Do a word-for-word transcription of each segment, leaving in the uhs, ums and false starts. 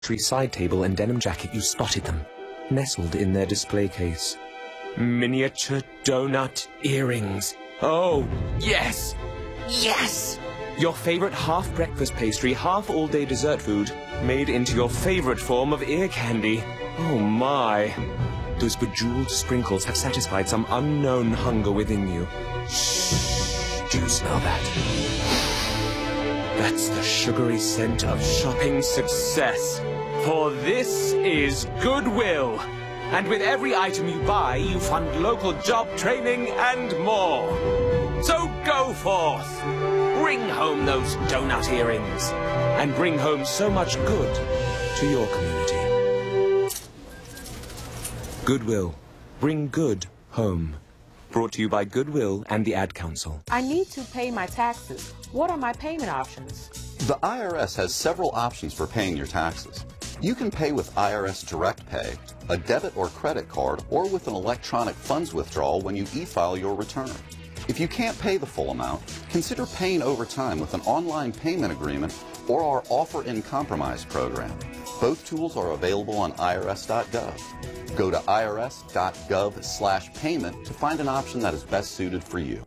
Tree side table and denim jacket, you spotted them, nestled in their display case. Miniature donut earrings. Oh, yes! Yes! Your favorite half-breakfast pastry, half-all-day dessert food, made into your favorite form of ear candy. Oh, my. Those bejeweled sprinkles have satisfied some unknown hunger within you. Shh. Do you smell that? That's the sugary scent of shopping success. For this is Goodwill. And with every item you buy, you fund local job training and more. So go forth. Bring home those donut earrings. And bring home so much good to your community. Goodwill. Bring good home. Brought to you by Goodwill and the Ad Council. I need to pay my taxes. What are my payment options? The I R S has several options for paying your taxes. You can pay with I R S Direct Pay, a debit or credit card, or with an electronic funds withdrawal when you e-file your return. If you can't pay the full amount, consider paying over time with an online payment agreement or our Offer in Compromise program. Both tools are available on I R S dot gov. Go to I R S dot gov slash payment to find an option that is best suited for you.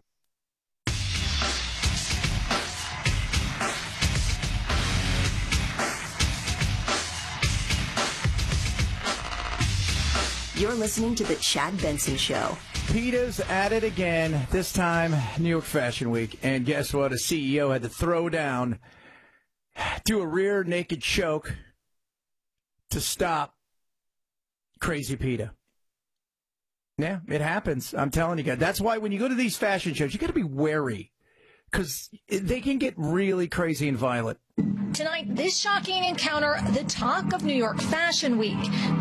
You're listening to The Chad Benson Show. PETA's at it again, this time New York Fashion Week. And guess what? A C E O had to throw down, do a rear naked choke to stop crazy PETA. Yeah, it happens. I'm telling you guys. That's why when you go to these fashion shows, you got to be wary because they can get really crazy and violent. Tonight, this shocking encounter, the talk of New York Fashion Week.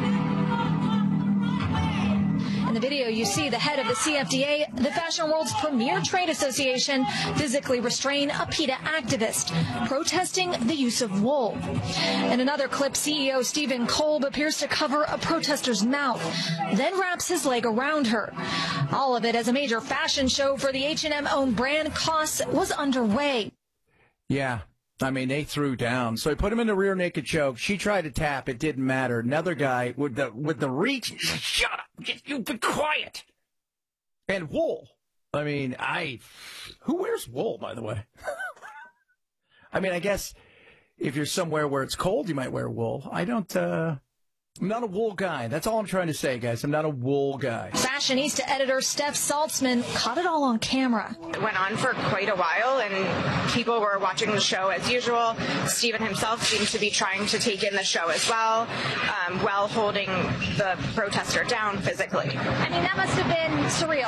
In the video, you see the head of the C F D A, the fashion world's premier trade association, physically restrain a PETA activist protesting the use of wool. In another clip, C E O Stephen Kolb appears to cover a protester's mouth, then wraps his leg around her. All of it as a major fashion show for the H and M-owned brand COS was underway. Yeah. I mean, they threw down. So he put him in the rear naked choke. She tried to tap. It didn't matter. Another guy with the with the reach. Shut up. Just, you be quiet. And wool. I mean, I. Who wears wool, by the way? I mean, I guess if you're somewhere where it's cold, you might wear wool. I don't. Uh, I'm not a wool guy. That's all I'm trying to say, guys. I'm not a wool guy. Fashionista editor Steph Saltzman caught it all on camera. It went on for quite a while, and people were watching the show as usual. Stephen himself seemed to be trying to take in the show as well, um, while holding the protester down physically. I mean, that must have been surreal.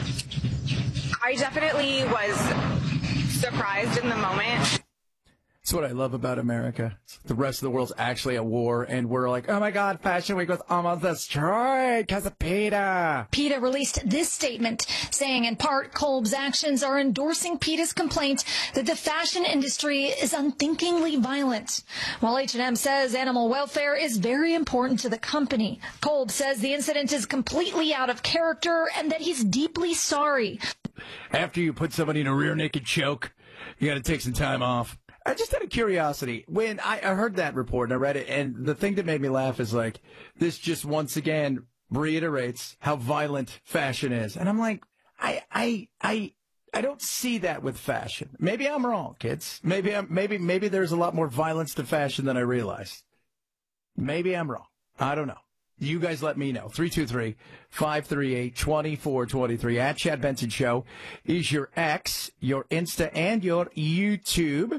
I definitely was surprised in the moment. That's what I love about America. The rest of the world's actually at war, and we're like, oh, my God, Fashion Week was almost destroyed because of PETA. PETA released this statement, saying in part, Kolb's actions are endorsing PETA's complaint that the fashion industry is unthinkingly violent. While H and M says animal welfare is very important to the company, Kolb says the incident is completely out of character and that he's deeply sorry. After you put somebody in a rear naked choke, you got to take some time off. I just out of curiosity, when I, I heard that report and I read it, and the thing that made me laugh is like, this just once again reiterates how violent fashion is. And I'm like, I, I, I, I don't see that with fashion. Maybe I'm wrong, kids. Maybe I'm, maybe, maybe there's a lot more violence to fashion than I realized. Maybe I'm wrong. I don't know. You guys let me know. three two three, five three eight, two four two three. At Chad Benson Show is your X, your Insta, and your YouTube.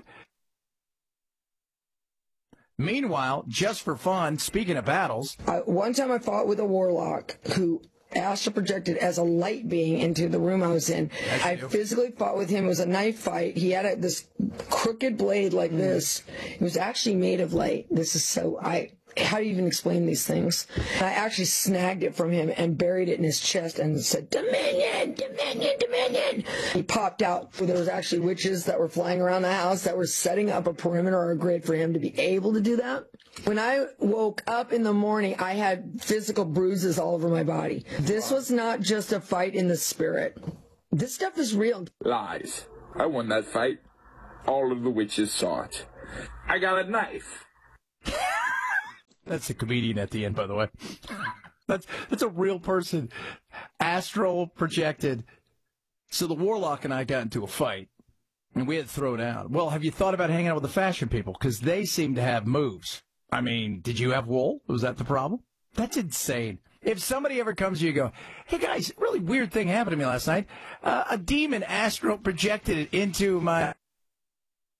Meanwhile, just for fun, speaking of battles. Uh, one time I fought with a warlock who astral projected as a light being into the room I was in. I you. physically fought with him. It was a knife fight. He had a, this crooked blade like mm. this. It was actually made of light. This is so... I. How do you even explain these things? I actually snagged it from him and buried it in his chest and said, Dominion, Dominion, Dominion. He popped out. There was actually witches that were flying around the house that were setting up a perimeter or a grid for him to be able to do that. When I woke up in the morning, I had physical bruises all over my body. This was not just a fight in the spirit. This stuff is real. Lies. I won that fight. All of the witches saw it. I got a knife. That's the comedian at the end, by the way. That's that's a real person. Astral projected. So the Warlock and I got into a fight, and we had to throw it out. Well, have you thought about hanging out with the fashion people? Because they seem to have moves. I mean, did you have wool? Was that the problem? That's insane. If somebody ever comes to you and go, hey, guys, really weird thing happened to me last night. Uh, a demon astral projected it into my